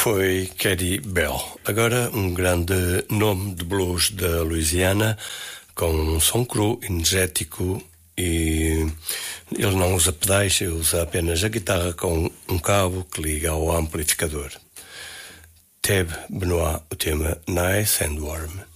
foi Katie Bell. Agora um grande nome de blues da Louisiana, com um som cru, energético, e ele não usa pedais, ele usa apenas a guitarra com um cabo que liga ao amplificador. Tab Benoit, o tema Nice and Warm.